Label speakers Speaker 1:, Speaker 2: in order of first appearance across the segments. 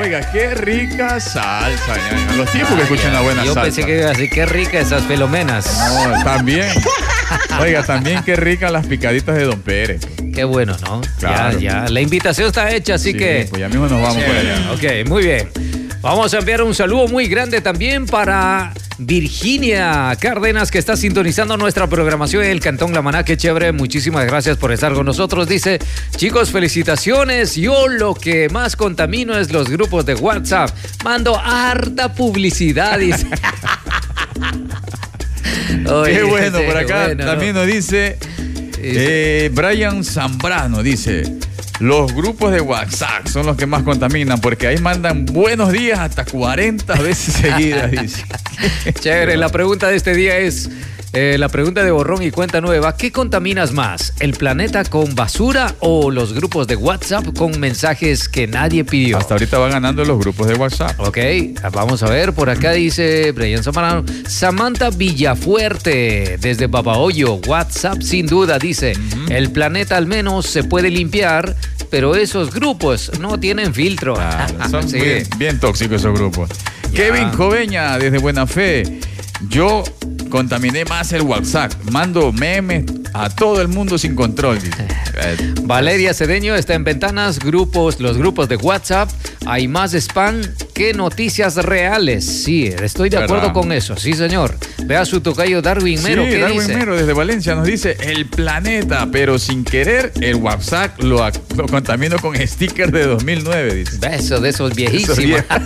Speaker 1: Oiga, qué rica salsa. Los tipos que escuchan una buena salsa.
Speaker 2: Yo pensé que iba a decir, qué rica esas pelomenas.
Speaker 1: No, también. Oiga, también qué ricas las picaditas de Don Pérez.
Speaker 2: Qué bueno, ¿no?
Speaker 1: Claro.
Speaker 2: Ya. La invitación está hecha, así que...
Speaker 1: Pues ya mismo nos vamos por allá.
Speaker 2: Ok, muy bien. Vamos a enviar un saludo muy grande también para Virginia Cárdenas, que está sintonizando nuestra programación en el Cantón La Maná. Qué chévere, muchísimas gracias por estar con nosotros. Dice, chicos, felicitaciones. Yo lo que más contamino es los grupos de WhatsApp. Mando harta publicidad, dice. Oye,
Speaker 1: qué bueno, por acá
Speaker 2: bueno,
Speaker 1: también nos dice Brian Zambrano, dice... Los grupos de WhatsApp son los que más contaminan porque ahí mandan buenos días hasta 40 veces seguidas, dice.
Speaker 2: Chévere, la pregunta de este día es, la pregunta de borrón y cuenta nueva, ¿qué contaminas más? ¿El planeta con basura o los grupos de WhatsApp con mensajes que nadie pidió?
Speaker 1: Hasta ahorita van ganando los grupos de WhatsApp.
Speaker 2: Ok, vamos a ver, por acá dice Brian Zambrano, Samantha Villafuerte, desde Babahoyo, WhatsApp sin duda, dice, el planeta al menos se puede limpiar, pero esos grupos no tienen filtro.
Speaker 1: Claro, son
Speaker 2: sí.
Speaker 1: bien tóxicos esos grupos.
Speaker 2: Ya.
Speaker 1: Kevin Joveña, desde Buena Fe, yo contaminé más el WhatsApp, mando memes a todo el mundo sin control, dice.
Speaker 2: Valeria Cedeño está en Ventanas, los grupos de WhatsApp, hay más spam que noticias reales. Sí, estoy de acuerdo con eso, sí señor. Vea su tocayo Darwin Mero,
Speaker 1: sí,
Speaker 2: ¿qué
Speaker 1: Darwin
Speaker 2: dice?
Speaker 1: Mero desde Valencia nos dice, el planeta, pero sin querer, el WhatsApp lo contamino con stickers de 2009, dice.
Speaker 2: Beso de esos viejísimos.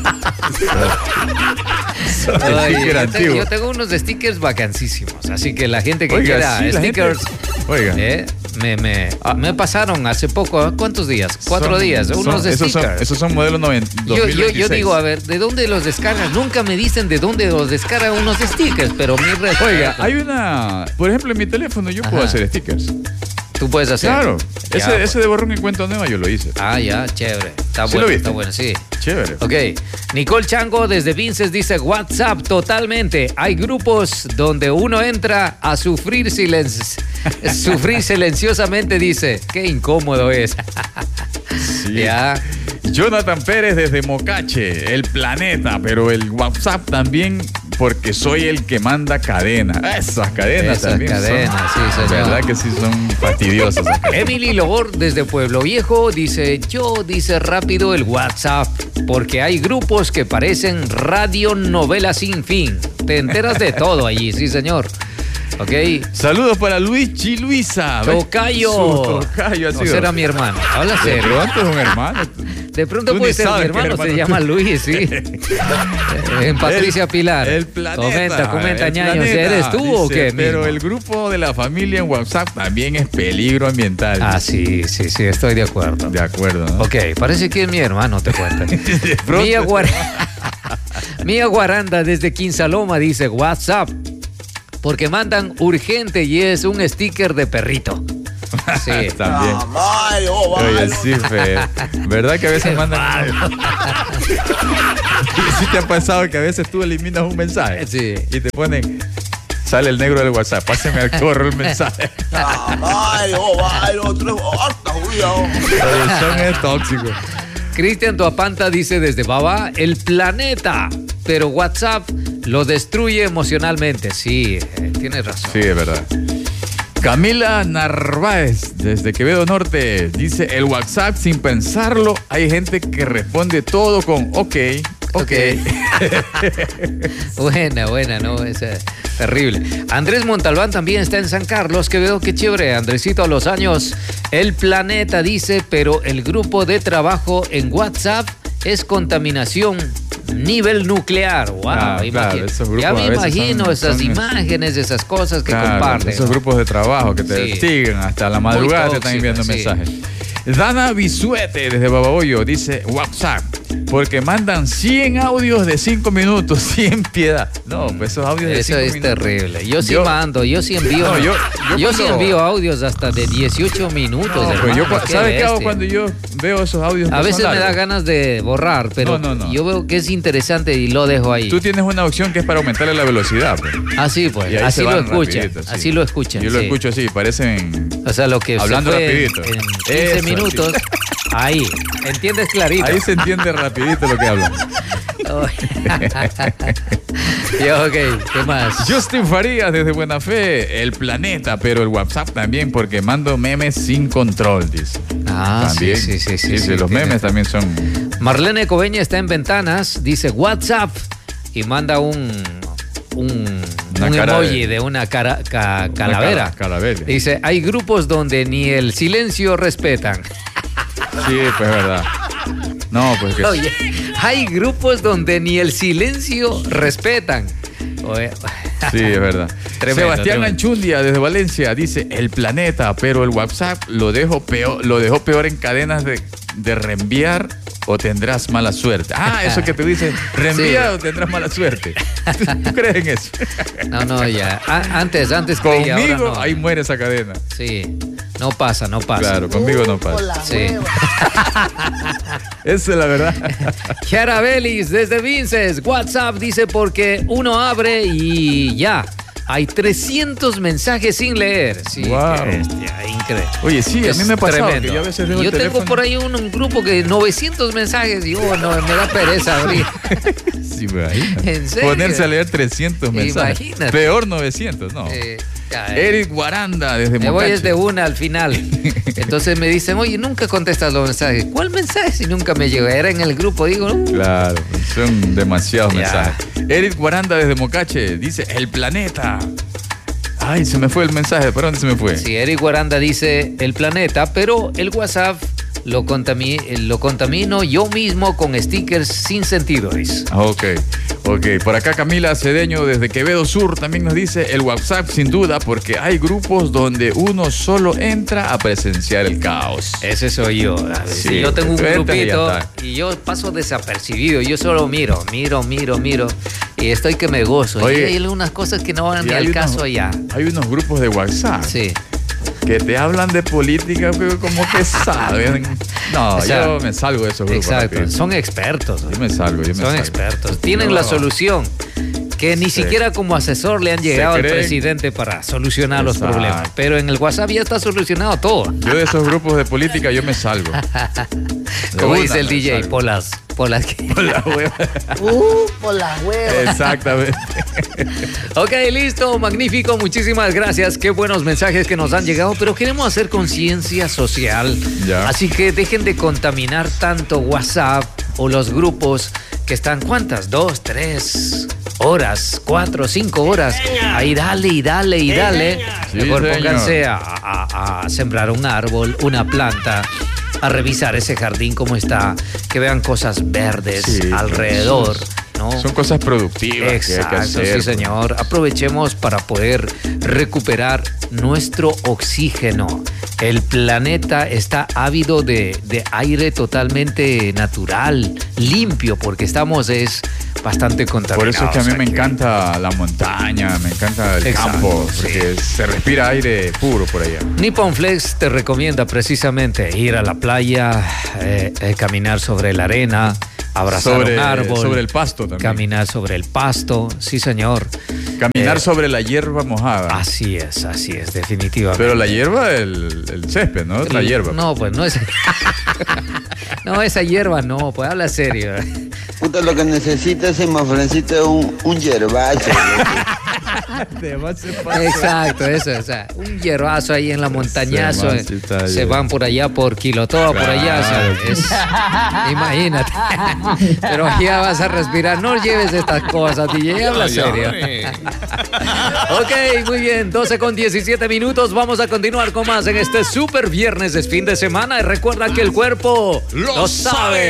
Speaker 2: Yo tengo unos stickers vacancísimos, así que la gente que quiera
Speaker 1: sí,
Speaker 2: stickers,
Speaker 1: oiga,
Speaker 2: me pasaron hace poco, ¿cuántos días? 4 días, unos stickers.
Speaker 1: Esos son modelos 2016.
Speaker 2: Yo digo, a ver, ¿de dónde los descargas? Nunca me dicen de dónde los descargan unos stickers, pero mi respeto.
Speaker 1: Oiga, hay una, por ejemplo, en mi teléfono yo puedo hacer stickers.
Speaker 2: Tú puedes hacer.
Speaker 1: Claro,
Speaker 2: Ya,
Speaker 1: ese de borrón y cuenta nueva yo lo hice.
Speaker 2: Ah, ya, chévere. Está
Speaker 1: ¿Sí
Speaker 2: bueno,
Speaker 1: lo viste?
Speaker 2: está bueno, sí.
Speaker 1: Chévere.
Speaker 2: Ok, Nicole Chango desde Vinces dice WhatsApp totalmente. Hay grupos donde uno entra a sufrir silenciosamente, dice. Qué incómodo es.
Speaker 1: Sí.
Speaker 2: Ya.
Speaker 1: Jonathan Pérez desde Mocache, el planeta, pero el WhatsApp también porque soy el que manda cadena. Esas cadenas también
Speaker 2: cadenas,
Speaker 1: son,
Speaker 2: sí, señor.
Speaker 1: verdad que sí son fastidiosas.
Speaker 2: Emily Lobor desde Pueblo Viejo dice, dice rápido el WhatsApp, porque hay grupos que parecen radionovelas sin fin. Te enteras de todo allí, sí señor. Ok.
Speaker 1: Saludos para Luigi Luisa.
Speaker 2: Tocayo.
Speaker 1: Tocayo ha
Speaker 2: No
Speaker 1: sido.
Speaker 2: será mi hermano. Habla serio.
Speaker 1: Pero antes es un hermano.
Speaker 2: De pronto
Speaker 1: Tú
Speaker 2: puede
Speaker 1: ni
Speaker 2: ser mi
Speaker 1: sabes
Speaker 2: hermano,
Speaker 1: qué
Speaker 2: se
Speaker 1: hermano
Speaker 2: llama
Speaker 1: tú.
Speaker 2: Luis, sí. En Patricia Pilar.
Speaker 1: El planeta.
Speaker 2: Comenta,
Speaker 1: el
Speaker 2: ñaños.
Speaker 1: planeta,
Speaker 2: ¿Eres tú
Speaker 1: dice,
Speaker 2: o qué?
Speaker 1: Pero
Speaker 2: mismo?
Speaker 1: el grupo de la familia en WhatsApp también es peligro ambiental.
Speaker 2: Ah, sí, estoy de acuerdo.
Speaker 1: De acuerdo, ¿no?
Speaker 2: Ok, parece que es mi hermano, te cuento.
Speaker 1: De pronto-
Speaker 2: Mía Guaranda desde Quinsaloma dice WhatsApp, porque mandan urgente y es un sticker de perrito. Sí.
Speaker 1: También. Oye, sí, fe. ¿Verdad que a veces mandan? ¿Sí te ha pasado que a veces tú eliminas un mensaje?
Speaker 2: Sí.
Speaker 1: Y te ponen, sale el negro del WhatsApp, páseme al correo el mensaje. Oye, son tóxicos.
Speaker 2: Cristian Tuapanta dice desde Baba, el planeta, pero WhatsApp lo destruye emocionalmente. Sí, tienes razón.
Speaker 1: Sí, es verdad. Camila Narváez, desde Quevedo Norte, dice, el WhatsApp sin pensarlo, hay gente que responde todo con ok.
Speaker 2: Buena, ¿no? Es terrible. Andrés Montalbán también está en San Carlos, Quevedo, qué chévere. Andresito a los años, el planeta dice, pero el grupo de trabajo en WhatsApp es contaminación nivel nuclear. Wow,
Speaker 1: claro, esos grupos
Speaker 2: ya me
Speaker 1: a veces
Speaker 2: imagino esas imágenes, esas cosas que comparten.
Speaker 1: Esos grupos de trabajo que te sigan hasta la madrugada, te están enviando mensajes. Dana Bisuete desde Babahoyo dice WhatsApp, porque mandan 100 audios de 5 minutos, sin piedad. No, pues esos audios de 5 minutos.
Speaker 2: Eso es terrible. Yo sí envío.
Speaker 1: No,
Speaker 2: yo sí envío audios hasta de 18 minutos.
Speaker 1: No,
Speaker 2: hermano,
Speaker 1: pues ¿sabes qué hago cuando yo veo esos audios?
Speaker 2: A veces me da ganas de borrar, pero yo veo que es interesante y lo dejo ahí.
Speaker 1: Tú tienes una opción que es para aumentarle la velocidad. Pues.
Speaker 2: Así pues, así lo escuchan. Así lo escuchan.
Speaker 1: Yo lo escucho así, parecen.
Speaker 2: O sea, lo que
Speaker 1: hablando
Speaker 2: se fue
Speaker 1: rapidito.
Speaker 2: en 15 minutos. Ahí, entiendes clarito.
Speaker 1: Ahí se entiende rapidito lo que hablan.
Speaker 2: Ok, ¿qué más?
Speaker 1: Justin Farías desde Buena Fe, el planeta, pero el WhatsApp también porque mando memes sin control, dice.
Speaker 2: También. Sí,
Speaker 1: los memes también son...
Speaker 2: Marlene Coveña está en Ventanas, dice WhatsApp y manda un emoji de una calavera.
Speaker 1: Calavera.
Speaker 2: Dice, hay grupos donde ni el silencio respetan.
Speaker 1: Sí, pues es verdad. No, pues que...
Speaker 2: Oye, hay grupos donde ni el silencio respetan. Oye.
Speaker 1: Sí, es verdad.
Speaker 2: Tremendo,
Speaker 1: Sebastián Anchundia desde Valencia dice, el planeta, pero el WhatsApp lo dejó peor en cadenas de reenviar o tendrás mala suerte. Eso que te dicen, reenvía o tendrás mala suerte. ¿Tú crees en eso?
Speaker 2: No, ya. Antes
Speaker 1: conmigo,
Speaker 2: ahora no.
Speaker 1: Ahí muere esa cadena.
Speaker 2: Sí. No pasa.
Speaker 1: Claro, conmigo no pasa.
Speaker 2: Sí.
Speaker 1: Esa es la verdad.
Speaker 2: Chiara Belis desde Vinces, WhatsApp dice porque uno abre y ya. Hay 300 mensajes sin leer. Sí,
Speaker 1: wow.
Speaker 2: Increíble.
Speaker 1: Oye, sí, a mí me ha pasado que yo a veces dejo el teléfono.
Speaker 2: Tengo por ahí un grupo que 900 mensajes y no, me da pereza abrir.
Speaker 1: Sí, ¿en serio? Ponerse a leer 300 mensajes. Imagínate. Peor 900, no. Eric Guaranda desde Mocache.
Speaker 2: Me voy desde una al final. Entonces me dicen, oye, nunca contestas los mensajes. ¿Cuál mensaje si nunca me llegó? Era en el grupo, digo.
Speaker 1: Claro, son demasiados mensajes. Eric Guaranda desde Mocache dice, el planeta. Ay, se me fue el mensaje. ¿Para dónde se me fue?
Speaker 2: Sí, Eric Guaranda dice, el planeta, pero el WhatsApp lo contamino yo mismo con stickers sin sentido, dice.
Speaker 1: Ok. Por acá Camila Cedeño desde Quevedo Sur también nos dice el WhatsApp sin duda porque hay grupos donde uno solo entra a presenciar el caos.
Speaker 2: Ese soy yo. Sí, yo tengo un grupito y yo paso desapercibido. Yo solo miro y estoy que me gozo. Oye, y hay algunas cosas que no van ni al caso allá.
Speaker 1: Hay unos grupos de WhatsApp.
Speaker 2: Sí.
Speaker 1: Que te hablan de política, pero como que saben. No, yo me salgo de esos grupos.
Speaker 2: Exacto, rápido. Son expertos.
Speaker 1: Yo me salgo.
Speaker 2: Son expertos. Tienen la solución. Que ni siquiera como asesor le han llegado al presidente para solucionar los problemas. Pero en el WhatsApp ya está solucionado todo.
Speaker 1: Yo de esos grupos de política yo me salgo.
Speaker 2: Como dice el DJ,
Speaker 1: salgo.
Speaker 2: por las
Speaker 1: huevas.
Speaker 3: Por las huevas.
Speaker 1: Exactamente.
Speaker 2: Ok, listo, magnífico, muchísimas gracias. Qué buenos mensajes que nos han llegado, pero queremos hacer conciencia social.
Speaker 1: Ya.
Speaker 2: Así que dejen de contaminar tanto WhatsApp o los grupos que están, ¿cuántas? 2, 3 horas, 4, 5 horas. Ahí dale.
Speaker 1: Sí,
Speaker 2: mejor
Speaker 1: señor.
Speaker 2: pónganse a sembrar un árbol, una planta, a revisar ese jardín cómo está, que vean cosas verdes alrededor. ¿no?
Speaker 1: Son cosas productivas.
Speaker 2: Exacto,
Speaker 1: que hay que hacer,
Speaker 2: sí, señor. Aprovechemos para poder recuperar nuestro oxígeno. El planeta está ávido de aire totalmente natural, limpio, porque estamos bastante contaminados.
Speaker 1: Por eso es que a mí me encanta la montaña, me encanta el campo, porque se respira aire puro por allá.
Speaker 2: Nippon Flex te recomienda precisamente ir a la playa, caminar sobre la arena, abrazar un árbol.
Speaker 1: Sobre el pasto también.
Speaker 2: Caminar sobre el pasto, sí señor.
Speaker 1: Caminar sobre la hierba mojada.
Speaker 2: Así es, definitivamente.
Speaker 1: Pero la hierba, el césped, ¿no? La hierba.
Speaker 2: No, pues no es... No, esa hierba no, pues habla serio.
Speaker 4: Puta, lo que necesita ese mafrencito es un hierbazo.
Speaker 2: Exacto, eso, o sea, un hierbazo ahí en la montañazo. Se van por allá por Quilotoa, por allá. ¿Sabes? Imagínate. Pero ya vas a respirar. No lleves estas cosas, DJ, habla serio. Ok, muy bien, 12:17. Vamos a continuar con más en este super viernes de fin de semana. Y recuerda que el cuerpo lo sabe.